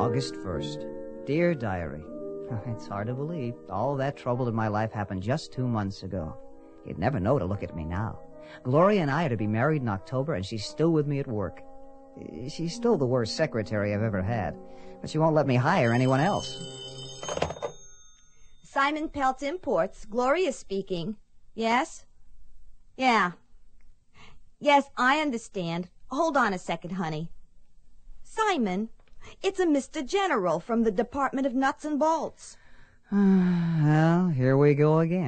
August 1st. Dear Diary, it's hard to believe. All that trouble in my life happened just 2 months ago. You'd never know to look at me now. Gloria and I are to be married in October, and she's still with me at work. She's still the worst secretary I've ever had, but she won't let me hire anyone else. Simon Peltz Imports. Gloria speaking. Yes? Yeah. Yes, I understand. Hold on a second, honey. Simon, it's a Mr. General from the Department of Nuts and Bolts. Well, here we go again.